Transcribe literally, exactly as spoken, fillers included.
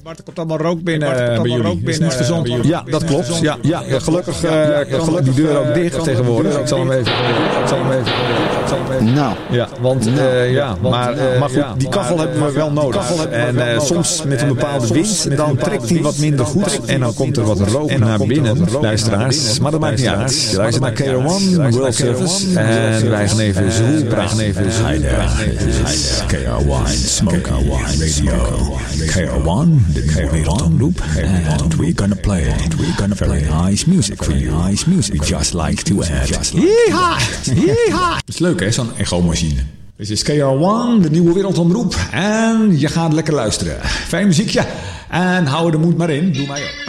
Bart, er komt allemaal rook binnen uh, bij jullie. Is niet gezond. Ja, dat klopt. Ja, ja, ja, gelukkig uh, kan die deur ook dicht tegenwoordig. Ik zal hem even... Ik zal hem even... Nou. Ja, want, uh, ja, maar, uh, maar goed, die kachel hebben we wel nodig. En uh, soms met een bepaalde wind, dan trekt hij wat minder goed. En dan komt er wat rook naar binnen, luisteraars. Maar dat maakt niet uit. Je luistert naar K R one, World Service. En wij gaan even zo praten. Even zo K R one, Smoke Radio. K R one, de K R one loop. And we're gonna play it. We're gonna play nice music for you. Nice music. Just like to add. Yeeha! Yeeha! Het is leuk hè, zo'n echo-machine. Dit is K R one, de nieuwe wereldomroep. En je gaat lekker luisteren. Fijn muziekje. En hou de moed maar in. Doe mij ook.